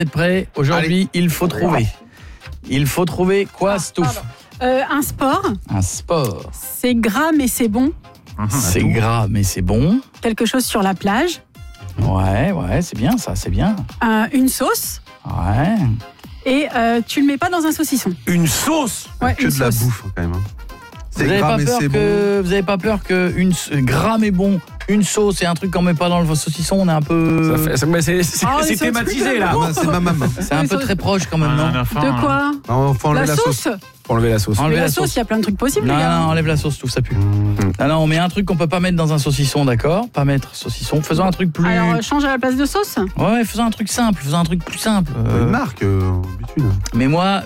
êtes prêts? Aujourd'hui, il faut trouver. Il faut trouver quoi, Stouff? Un sport. Un sport. C'est gras mais c'est bon. C'est gras, mais c'est bon. Quelque chose sur la plage. Ouais, c'est bien ça, c'est bien. Une sauce. Ouais. Et tu le mets pas dans un saucisson. Une sauce? Ouais, Que une de la sauce. bouffe quand même. Vous n'avez pas peur que gras mais bon, une sauce et un truc qu'on met pas dans le saucisson, on est un peu... C'est thématisé là. C'est ma maman. C'est un peu très proche quand même, non? De quoi? Il faut enlever La sauce. Faut enlever la sauce. Enlever Mais la la sauce, il y a plein de trucs possibles, les Non, gars. non, enlève la sauce, tout ça pue. Non, on met un truc qu'on peut pas mettre dans un saucisson, d'accord? Pas mettre saucisson. Faisons un truc plus... Alors, change à la place de sauce. Ouais, faisons un truc simple, faisons un truc plus simple. Une marque, habitude. Mais moi...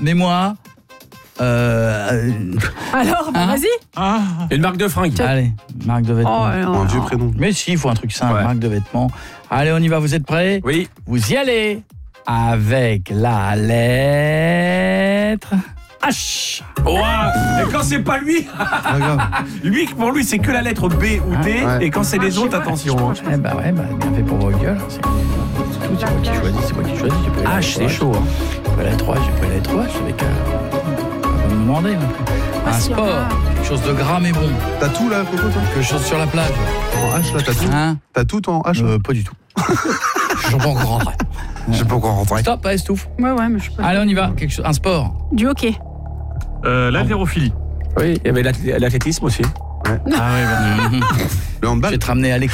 Alors, vas-y. Une marque de fringues. Allez, marque de vêtements. Un vieux prénom. Mais si, il faut un truc simple, Ouais. marque de vêtements. Allez, on y va, vous êtes prêts? Oui. Vous y allez avec la lettre H. Et quand c'est pas lui, Pas grave. lui pour lui c'est que la lettre B ou D, Ouais. et quand c'est les autres, attention. Eh bah ouais, bien fait pour vos gueules. C'est tout, c'est moi qui choisis, c'est moi qui choisis. J'ai pris la H, lettre c'est H. chaud. J'ai pris la lettre H, j'ai pris la lettre H, je savais qu'à me demander. Là. Un Voici, sport, quelque chose de gras mais bon, T'as tout là, Coco, toi? quelque chose sur la plage. En H là, t'as tout? Hein? T'as tout en H là? Pas du tout. Je suis pas encore rentré. J'ai pas encore rentré. Stop, pas estouffe. Ouais, mais je peux. Allez, on y va. Quelque chose, un sport. Du hockey. L'haltérophilie. Oui, il y avait l'athlétisme aussi. Ah oui, Le je handball? vais te ramener à l'école.